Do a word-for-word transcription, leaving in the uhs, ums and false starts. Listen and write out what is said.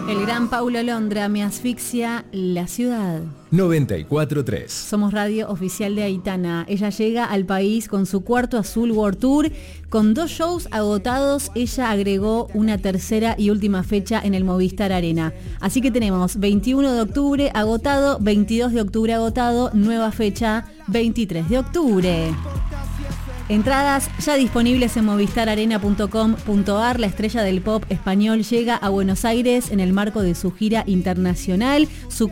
El gran Paulo Londra, Me asfixia la ciudad. noventa y cuatro punto tres. Somos radio oficial de Aitana. Ella llega al país con su cuarto Azul World Tour. Con dos shows agotados, ella agregó una tercera y última fecha en el Movistar Arena. Así que tenemos veintiuno de octubre agotado, veintidós de octubre agotado, nueva fecha veintitrés de octubre. Entradas ya disponibles en movistar arena punto com punto ar. La estrella del pop español llega a Buenos Aires en el marco de su gira internacional. Su